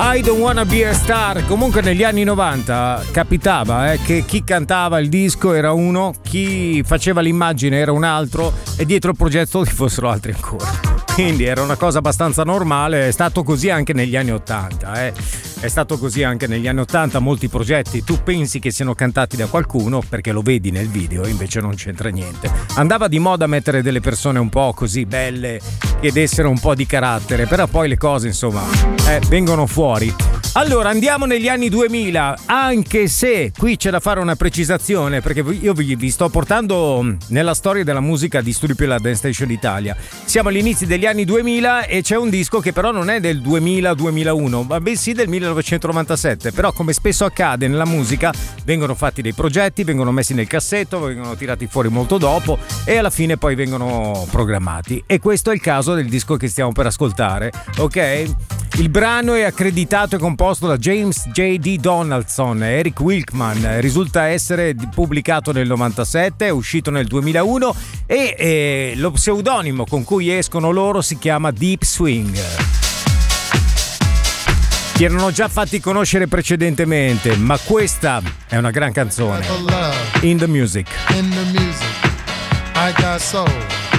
I Don't Wanna Be a Star. Comunque negli anni 90 capitava che chi cantava il disco era uno, chi faceva l'immagine era un altro e dietro il progetto ci fossero altri ancora. Quindi era una cosa abbastanza normale, è stato così anche negli anni 80. È stato così anche negli anni 80, molti progetti tu pensi che siano cantati da qualcuno perché lo vedi nel video, invece non c'entra niente. Andava di moda mettere delle persone un po' così belle che dessero un po' di carattere, però poi le cose insomma vengono fuori. Allora andiamo negli anni 2000, anche se qui c'è da fare una precisazione, perché io vi sto portando nella storia della musica di Studio Più la Dance Station Italia. Siamo agli inizi degli anni 2000 e c'è un disco che però non è del 2000-2001, ma bensì del 1997. Però come spesso accade nella musica vengono fatti dei progetti, vengono messi nel cassetto, vengono tirati fuori molto dopo e alla fine poi vengono programmati. E questo è il caso del disco che stiamo per ascoltare, ok? Il brano è accreditato e composto da James J.D. Donaldson e Eric Wilkman, risulta essere pubblicato nel 97, è uscito nel 2001 e lo pseudonimo con cui escono loro si chiama Deep Swing. Ti erano già fatti conoscere precedentemente, ma questa è una gran canzone. In the music. In the music, I got soul.